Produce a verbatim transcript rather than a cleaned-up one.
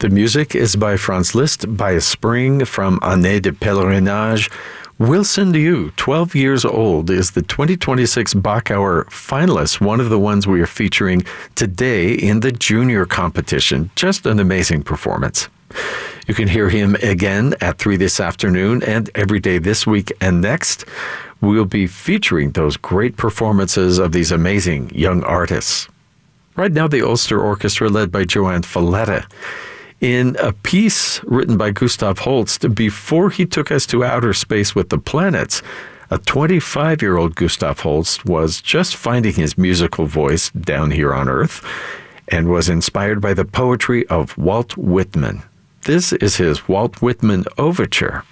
The music is by Franz Liszt, By a Spring from Année de Pèlerinage. Wilson Liu, twelve years old, is the twenty twenty-six Bach Hour finalist, one of the ones we are featuring today in the junior competition. Just an amazing performance. You can hear him again at three this afternoon and every day this week and next. We'll be featuring those great performances of these amazing young artists. Right now, the Ulster Orchestra, led by Joanne Falletta, in a piece written by Gustav Holst before he took us to outer space with the planets. A twenty-five-year-old Gustav Holst was just finding his musical voice down here on Earth and was inspired by the poetry of Walt Whitman. This is his Walt Whitman Overture.